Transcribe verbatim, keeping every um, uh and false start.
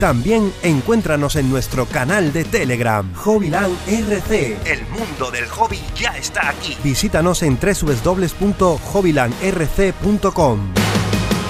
También encuéntranos en nuestro canal de Telegram, Hobbyland R C. El mundo del hobby ya está aquí. Visítanos en doble u doble u doble u punto hobbyland r c punto com.